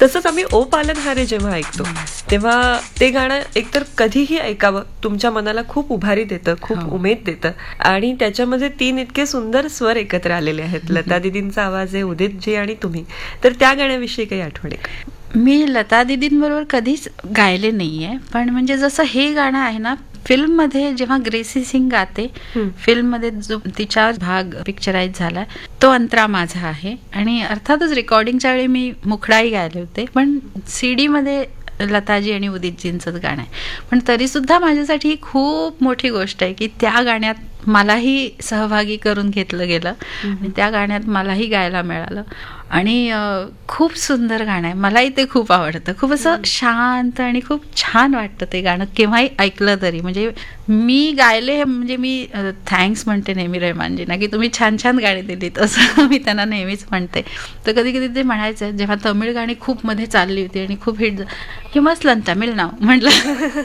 तसंच आम्ही ओ पालनहारे जेव्हा ऐकतो तेव्हा ते गाणं एकतर कधीही ऐकावं, तुमच्या मनाला खूप उभारी देतं, खूप उमेद देतं. आणि त्याच्यामध्ये 3 इतके सुंदर स्वर एकत्र आलेले आहेत. लता दीदींचा आवाज आहे, उदितजी आणि तुम्ही. तर त्या गाण्याविषयी काही आठवणी? मी लता दीदींबरोबर कधीच गायले नाहीये, पण म्हणजे जसं हे गाणं आहे ना, फिल्ममध्ये जेव्हा ग्रेसी सिंग गाते, फिल्ममध्ये जो तिचा भाग पिक्चराइज झाला तो अंतरा माझा आहे. आणि अर्थातच रेकॉर्डिंगच्या वेळी मी मुखडाही गायले होते, पण CD मध्ये लताजी आणि उदितजींचंच गाणं आहे. पण तरी सुद्धा माझ्यासाठी ही खूप मोठी गोष्ट आहे की त्या गाण्यात मलाही सहभागी करून घेतलं गेलं आणि त्या गाण्यात मलाही गायला मिळालं. आणि खूप सुंदर गाणं आहे, मलाही ते खूप आवडतं. खूप असं शांत आणि खूप छान वाटतं ते गाणं केव्हाही ऐकलं तरी. म्हणजे मी गायले म्हणजे मी थँक्स म्हणते नेहमी रहमानजींना की तुम्ही छान छान गाणी दिलीत, असं मी त्यांना नेहमीच म्हणते. तर कधी कधी ते म्हणायचं जेव्हा तमिळ गाणी खूप मध्ये चालली होती आणि खूप हिट, की मस्त तमिळ नाव म्हटलं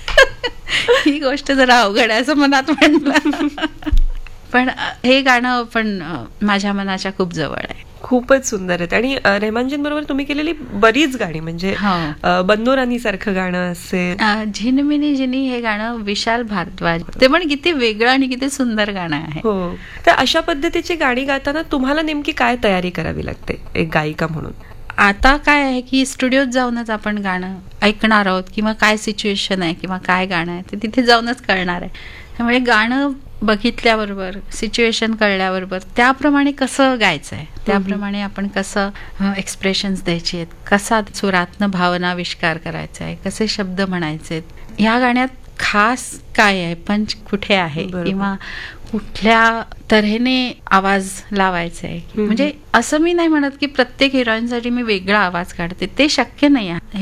ही गोष्ट जरा अवघड आहे असं मनात म्हटलं. पण हे गाणं पण माझ्या मनाच्या खूप जवळ आहे. खूपच सुंदर आहेत. आणि रहमानजींबरोबर तुम्ही केलेली बरीच गाणी म्हणजे बंदो रानी सारखं गाणं असेल, झिनमिनी झिनी हे गाणं विशाल भारद्वाज, ते पण किती वेगळं आणि किती सुंदर गाणं आहे. हो. तर अशा पद्धतीची गाणी गाताना तुम्हाला नेमकी काय तयारी करावी लागते एक गायिका म्हणून? आता काय आहे की स्टुडिओत जाऊनच आपण गाणं ऐकणार आहोत, किंवा काय सिच्युएशन आहे किंवा काय गाणं आहे ते तिथे जाऊनच कळणार आहे. त्यामुळे गाणं बघितल्याबरोबर, सिच्युएशन कळल्याबरोबर त्याप्रमाणे कसं गायचं आहे, त्याप्रमाणे आपण कसं एक्सप्रेशन्स द्यायचे आहेत, कसा सुरातनं भावनाविष्कार करायचा आहे, कसे शब्द म्हणायचे आहेत, ह्या गाण्यात खास काय आहे, पंच कुठे आहे, किंवा कुठल्या तऱ्हेने आवाज लावायचा आहे. म्हणजे असं मी नाही म्हणत की प्रत्येक हिरोईनसाठी मी वेगळा आवाज काढते, ते शक्य नाही आहे.